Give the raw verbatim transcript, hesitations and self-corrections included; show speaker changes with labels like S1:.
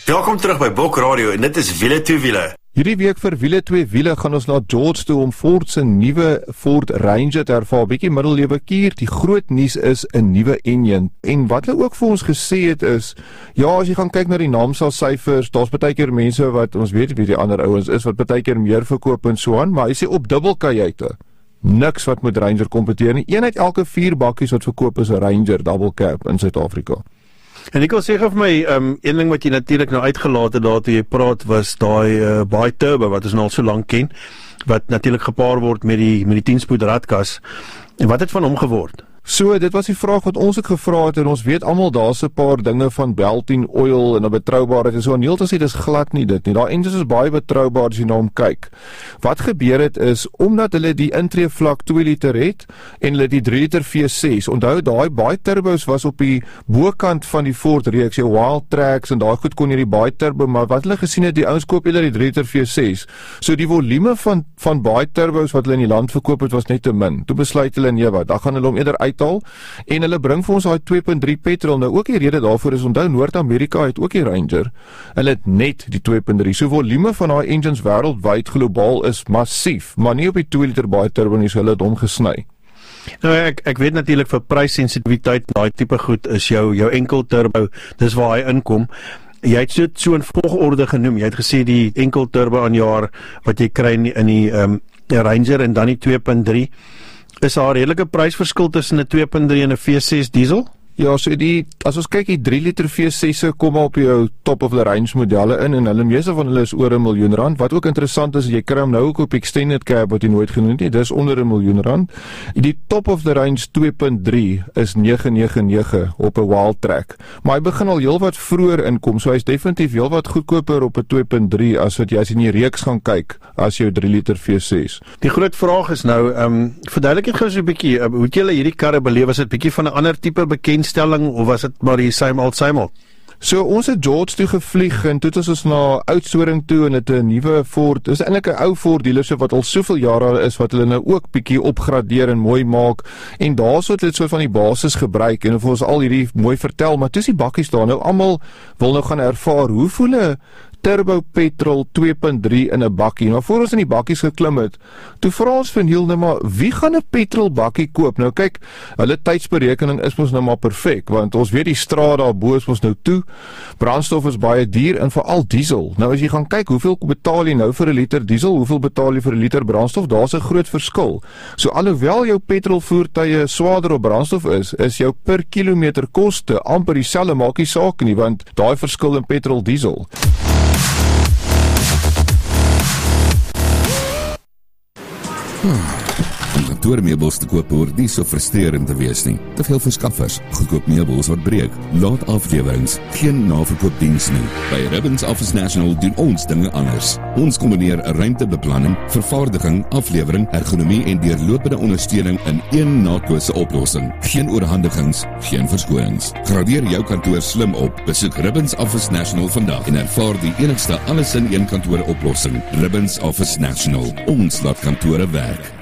S1: Welkom terug by Bok Radio en dit is Wiele twee Wiele.
S2: Hierdie week vir Wiele twee Wiele gaan ons na George toe om Ford se nuwe Ford Ranger te ervaar. Bietjie middelewe kuur. Die groot nuus is 'n nuwe enjin. En wat hulle ook vir ons gesê het is, ja, as jy gaan kyk na die naamsal syfers, daar's baie keer mense wat ons weet wie die ander ouens is wat baie keer meer verkoop en so aan, maar hy sê op dubbelkajuite niks wat met Ranger kompeteer nie. Een uit elke vier bakkies wat verkoop is 'n Ranger double cab in Suid-Afrika.
S3: En ek wil sê vir my, um, een ding wat jy natuurlik nou uitgelaat het daar toe jy praat, was daai uh, bi-turbo wat ons nou al so lank ken, wat natuurlik gepaar word met die met die tien-spoed radkas. En wat het van hom geword?
S2: So, dit was die vraag wat ons ook gevra het en ons weet almal daar's 'n paar dinge van Beltin Oil en 'n betroubaarheid en so. En Neeltjie sê dis glad nie dit nie. Daai engines is baie betroubaar as jy na hom kyk. Wat gebeur het is omdat hulle die intree vlak twee liter het en hulle die drie liter V ses. Onthou daai baie turbos was op die bokant van die Ford reeks, jou Wild Tracks en daai goed kon jy die baie turbo, maar wat hulle gesien het, die ouens koop hulle die drie liter V ses. So die volume van van baie turbos wat hulle in die land verkoop het was net te min. Toe besluit hulle nee wat, dan gaan hulle hom eerder uit en hulle bring vir ons daai twee punt drie petrol. Nou ook die rede daarvoor is, onthou Noord-Amerika het ook die Ranger. Hulle het net die twee punt drie. So volume van daai engines wêreldwyd globaal is massief, maar nie op die twee liter baie turbo nie, so hulle het hom gesny.
S3: Nou ek ek weet natuurlik vir prysensitiwiteit, daai tipe goed is jou jou enkel turbo, dis waar hy inkom. Jy het so so 'n volgorde genoem. Jy het gesê die enkel turbo aan jaar wat jy kry in die, in die um, Ranger en dan die twee punt drie. Is daar 'n redelike prysverskil tussen 'n twee punt drie en 'n V ses diesel?
S2: Ja, so die as ons kyk die drie liter V ses kom op jou top of the range modelle in en hulle meeste van hulle is oor 'n miljoen rand. Wat ook interessant is, jy kry hom nou ook op extended cab wat jy nooit genoem het nie. Dis onder 'n miljoen rand. Die top of the range twee punt drie is nege nege nege op 'n Wild Track. Maar hy begin al heelwat vroeër inkom, so hy's definitief heelwat goedkoper op 'n twee punt drie as wat jy as jy in die reeks gaan kyk as jou drie liter V ses.
S3: Die groot vraag is nou, ehm um, verduidelik net gou so 'n bietjie, uh, hoe het julle hierdie karre beleef? Was dit bietjie van 'n ander tipe bekend stelling of was dit maar die same old same old?
S2: So ons het George toe gevlieg en toe het ons na Oudtshoorn toe en het 'n nuwe Ford, dis eintlik 'n ou Ford dealership wat al soveel jare is wat hulle nou ook bietjie opgradeer en mooi maak en daarso het hulle so van die basis gebruik en vir ons al hierdie mooi vertel, maar toe is die bakkies daar nou almal wil nou gaan ervaar hoe voel 'n turbo petrol twee punt drie in 'n bakkie. Nou voor ons in die bakkies geklim het, toe vra ons vir Neil nou maar, wie gaan 'n petrol bakkie koop? Nou kyk, hulle tydsberekening is mos nou maar perfek, want ons weet die straat daar bo is mos nou toe. Brandstof is baie duur en veral diesel. Nou as jy gaan kyk, hoeveel betaal jy nou vir 'n liter diesel? Hoeveel betaal jy vir 'n liter brandstof? Daar's 'n groot verskil. So alhoewel jou petrolvoertuie swaarder op brandstof is, is jou per kilometer koste amper dieselfde, maak nie saak nie, want daai verskil in petrol diesel.
S4: Om kantoormeubels te koop hoort nie so frustrerend te wees nie. Te veel verskaffers, goedkoop meubels wat breek, laat aflewerings, geen naverkoopdiens nie. By Ribbons Office National doen ons dinge anders. Ons kombineer ruimtebeplanning, vervaardiging, aflewering, ergonomie en deurlopende ondersteuning in een naatkose oplossing. Geen oorhandigings, geen verskonings. Gradeer jou kantoor slim op. Besoek Ribbons Office National vandag en ervaar die enigste alles in een kantoor oplossing. Ribbons Office National. Ons laat kantore werk.